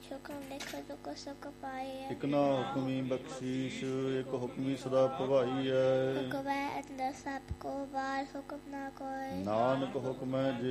ਹੁਕਮ ਲਿਖ ਦੁਖ ਸੁਖ ਪਾਈਐ। ਇਕ ਨਾ ਹੁਕਮੀ ਬਖਸ਼ੀਸ਼, ਇਕ ਹੁਕਮੀ ਸਦਾ ਭਵਾਈ ਹੈ। ਹੁਕਮੈ ਅੰਦਰ ਸਭ ਕੋ ਵਾਰ, ਹੁਕਮ ਨਾ ਕੋਇ। ਨਾਨਕ ਹੁਕਮੈ